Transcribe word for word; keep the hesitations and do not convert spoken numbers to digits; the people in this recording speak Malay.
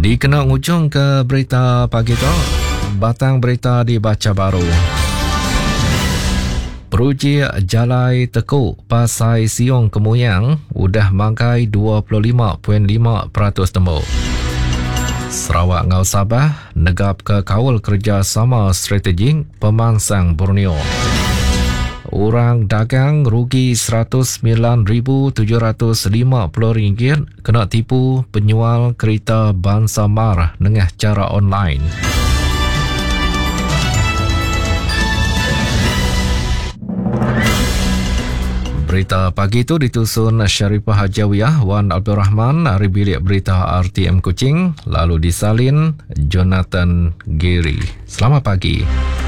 Dikenal ujung ke berita pagi tu, batang berita dibaca baru. Peruji Jalai Tekuk Pasai Siong Kemuyan udah mangkai dua puluh lima perpuluhan lima peratus tembok. Sarawak ngau Sabah negap ke kawal kerjasama strategik pemansang Borneo. Orang dagang rugi seratus sembilan ribu tujuh ratus lima puluh ringgit kena tipu penjual kereta Bansa Mar dengan cara online. Berita pagi itu ditusun Syarifah Hajawiyah, Wan Abdul Rahman dari bilik berita R T M Kuching, lalu disalin Jonathan Giri. Selamat pagi.